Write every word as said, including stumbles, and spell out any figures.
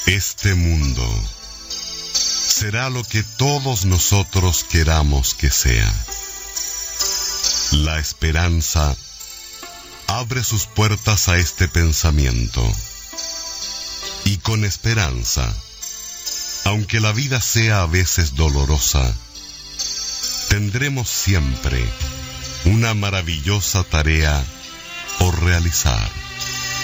Este mundo será lo que todos nosotros queramos que sea. La esperanza abre sus puertas a este pensamiento. Y con esperanza, aunque la vida sea a veces dolorosa, tendremos siempre una maravillosa tarea por realizar.